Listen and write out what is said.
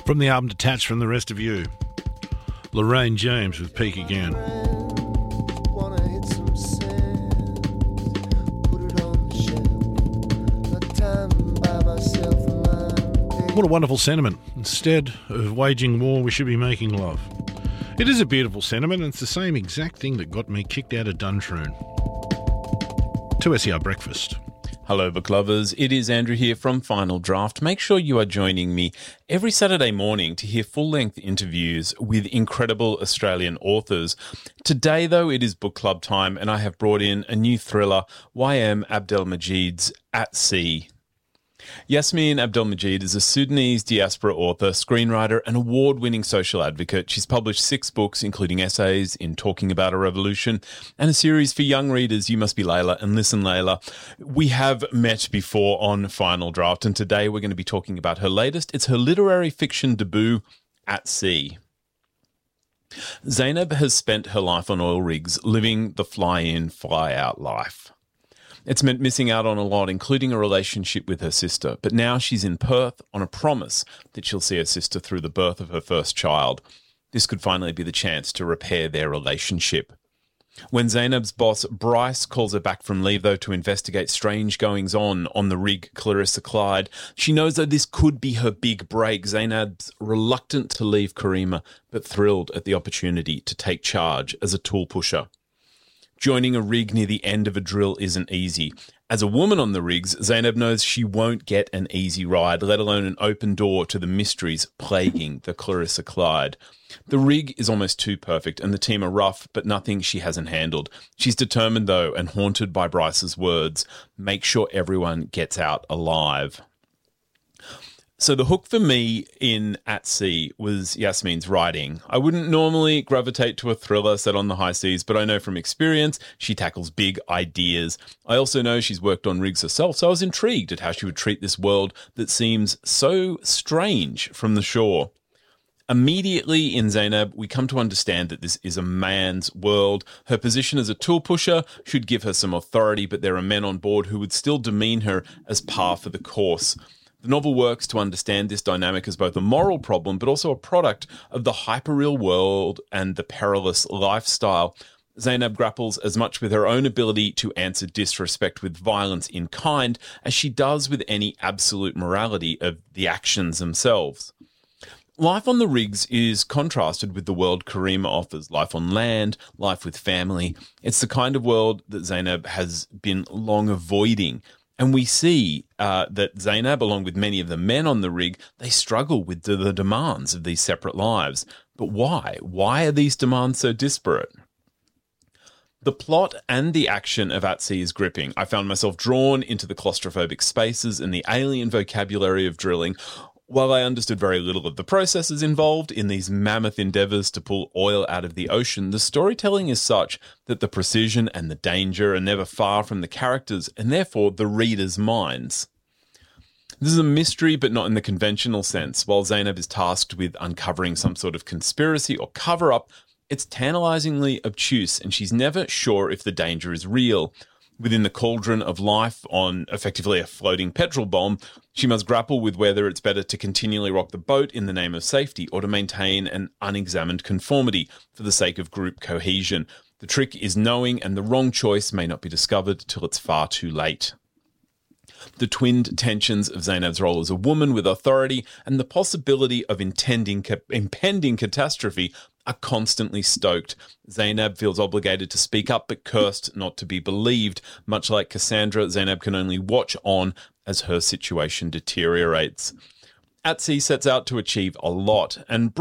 From the album Detached from the Rest of You, Lorraine James with Peak Again. What a wonderful sentiment. Instead of waging war, we should be making love. It is a beautiful sentiment, and it's the same exact thing that got me kicked out of Duntroon. 2SER Breakfast. Hello, book lovers. It is Andrew here from Final Draft. Make sure you are joining me every Saturday morning to hear full-length interviews with incredible Australian authors. Today, though, it is book club time, and I have brought in a new thriller, Y.M. Abdelmajid's At Sea. Yasmin Abdelmajid is a Sudanese diaspora author, screenwriter, and award-winning social advocate. She's published 6 books, including essays in Talking About a Revolution, and a series for young readers, You Must Be Layla and Listen Layla. We have met before on Final Draft, and today we're going to be talking about her latest. It's her literary fiction debut, At Sea. Zainab has spent her life on oil rigs, living the fly-in, fly-out life. It's meant missing out on a lot, including a relationship with her sister. But now she's in Perth on a promise that she'll see her sister through the birth of her first child. This could finally be the chance to repair their relationship. When Zainab's boss, Bryce, calls her back from leave, though, to investigate strange goings-on the rig Clarissa Clyde, she knows that this could be her big break. Zainab's reluctant to leave Karima, but thrilled at the opportunity to take charge as a tool pusher. Joining a rig near the end of a drill isn't easy. As a woman on the rigs, Zainab knows she won't get an easy ride, let alone an open door to the mysteries plaguing the Clarissa Clyde. The rig is almost too perfect, and the team are rough, but nothing she hasn't handled. She's determined, though, and haunted by Bryce's words, make sure everyone gets out alive. So the hook for me in At Sea was Yasmin's writing. I wouldn't normally gravitate to a thriller set on the high seas, but I know from experience she tackles big ideas. I also know she's worked on rigs herself, so I was intrigued at how she would treat this world that seems so strange from the shore. Immediately in Zainab, we come to understand that this is a man's world. Her position as a tool pusher should give her some authority, but there are men on board who would still demean her as par for the course. The novel works to understand this dynamic as both a moral problem, but also a product of the hyperreal world and the perilous lifestyle. Zainab grapples as much with her own ability to answer disrespect with violence in kind as she does with any absolute morality of the actions themselves. Life on the rigs is contrasted with the world Karima offers, life on land, life with family. It's the kind of world that Zainab has been long avoiding. And we see that Zainab, along with many of the men on the rig, they struggle with the demands of these separate lives. But why? Why are these demands so disparate? The plot and the action of At Sea is gripping. I found myself drawn into the claustrophobic spaces and the alien vocabulary of drilling. While I understood very little of the processes involved in these mammoth endeavours to pull oil out of the ocean, the storytelling is such that the precision and the danger are never far from the characters and therefore the reader's minds. This is a mystery, but not in the conventional sense. While Zainab is tasked with uncovering some sort of conspiracy or cover-up, it's tantalisingly obtuse and she's never sure if the danger is real. Within the cauldron of life on effectively a floating petrol bomb, she must grapple with whether it's better to continually rock the boat in the name of safety or to maintain an unexamined conformity for the sake of group cohesion. The trick is knowing, and the wrong choice may not be discovered till it's far too late. The twinned tensions of Zainab's role as a woman with authority and the possibility of impending catastrophe are constantly stoked. Zainab feels obligated to speak up, but cursed not to be believed. Much like Cassandra, Zainab can only watch on as her situation deteriorates. At Sea sets out to achieve a lot, and